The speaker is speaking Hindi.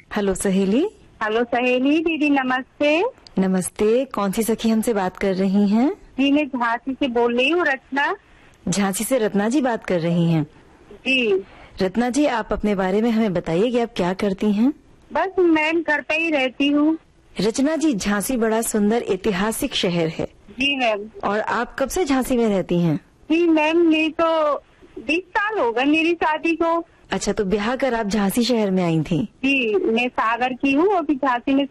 हेलो सहेली। हेलो सहेली दीदी, नमस्ते। नमस्ते, कौन सी सखी हमसे बात कर रही हैं? जी, मैं झांसी से बोल रही हूँ, रचना। झांसी से रत्ना जी बात कर रही हैं? जी। रत्ना जी, आप अपने बारे में हमें बताइए कि आप क्या करती हैं? बस मैं घर पे ही रहती हूँ। रचना जी, झांसी बड़ा सुंदर ऐतिहासिक शहर है। जी मैम। और आप कब से झांसी में रहती हैं? जी मैम, मेरी तो 20 साल हो गए मेरी शादी को। अच्छा, तो ब्याह कर आप झांसी शहर में आई थी? जी, मैं सागर की हूँ, अभी झांसी में